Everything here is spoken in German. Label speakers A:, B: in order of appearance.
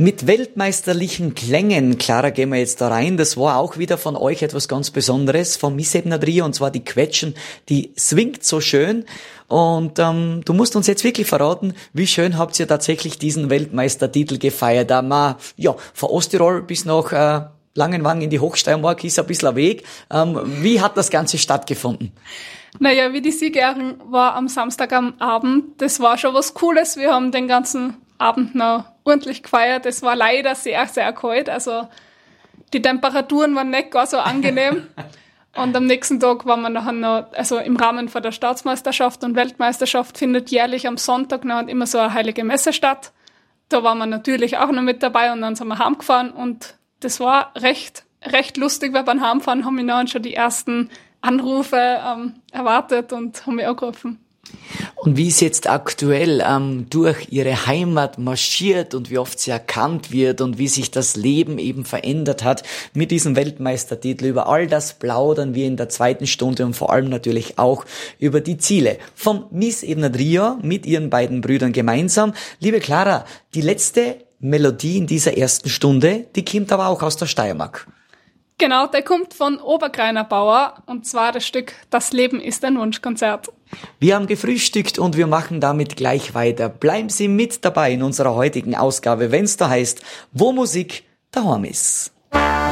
A: Mit weltmeisterlichen Klängen, Clara, gehen wir jetzt da rein. Das war auch wieder von euch etwas ganz Besonderes, vom Miss Ebner Trio, und zwar die Quetschen, die swingt so schön. Und du musst uns jetzt wirklich verraten, wie schön habt ihr tatsächlich diesen Weltmeistertitel gefeiert. Von Osttirol bis nach Langenwang in die Hochsteiermark ist ein bisschen ein Weg. Wie hat das Ganze stattgefunden?
B: Naja, wie die Siegerehrung war am Samstag am Abend, das war schon was Cooles. Wir haben den ganzen Abend noch ordentlich gefeiert. Es war leider sehr, sehr kalt. Also die Temperaturen waren nicht gar so angenehm. Und am nächsten Tag waren wir nachher noch, also im Rahmen von der Staatsmeisterschaft und Weltmeisterschaft findet jährlich am Sonntag noch immer so eine heilige Messe statt. Da waren wir natürlich auch noch mit dabei und dann sind wir heimgefahren und das war recht lustig, weil beim Heimfahren haben mich dann schon die ersten Anrufe erwartet und haben mich angerufen.
A: Und wie es jetzt aktuell durch ihre Heimat marschiert und wie oft sie erkannt wird und wie sich das Leben eben verändert hat mit diesem Weltmeistertitel, über all das plaudern wir in der zweiten Stunde und vor allem natürlich auch über die Ziele vom Miss Ebner Trio mit ihren beiden Brüdern gemeinsam. Liebe Clara, die letzte Melodie in dieser ersten Stunde, die kommt aber auch aus der Steiermark.
B: Genau, der kommt von Obergreiner Bauer und zwar das Stück Das Leben ist ein Wunschkonzert.
A: Wir haben gefrühstückt und wir machen damit gleich weiter. Bleiben Sie mit dabei in unserer heutigen Ausgabe, wenn es da heißt, wo Musik daheim ist.